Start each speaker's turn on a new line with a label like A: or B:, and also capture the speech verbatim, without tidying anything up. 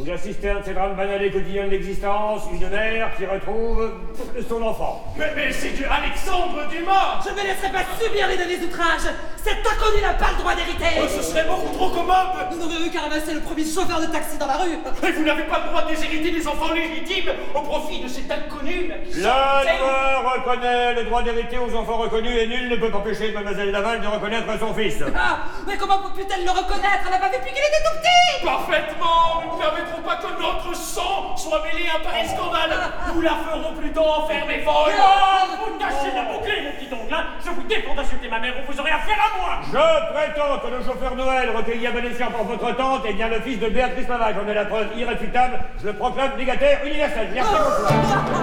A: Vous assistez à un de ces drames banals et quotidiens de l'existence, une mère qui retrouve son enfant.
B: Mais, mais c'est du Alexandre Dumas.
C: Je ne me laisserai pas subir les derniers outrages. Cet inconnu n'a pas le droit d'hériter.
B: Oh, ce serait beaucoup trop commode.
C: Nous n'aurions eu qu'à ramasser le premier chauffeur de taxi dans la rue.
B: Et vous n'avez pas le droit de déshériter des enfants légitimes au profit de cet inconnu là, qui
A: La
B: sort-
A: loi reconnaît le droit d'hériter aux enfants reconnus et nul ne peut empêcher Mademoiselle Laval de reconnaître son fils.
C: Ah, mais comment peut-elle le reconnaître? Elle n'a pas vu depuis qu'il était tout petit.
B: Parfaitement. Nous ne permettrons pas que notre sang soit mêlé à un pareil scandale. Nous la ferons plutôt enfermer folle.
D: Vous tâchez de la boucler, mon petit oncle, hein. Je vous défends d'insulter ma mère ou vous aurez affaire à moi.
A: Je prétends que le chauffeur Noël recueilli à bon escient par votre tante est bien le fils de Béatrice Laval. J'en ai la preuve irréfutable. Je le proclame légataire universel. Merci, bonsoir.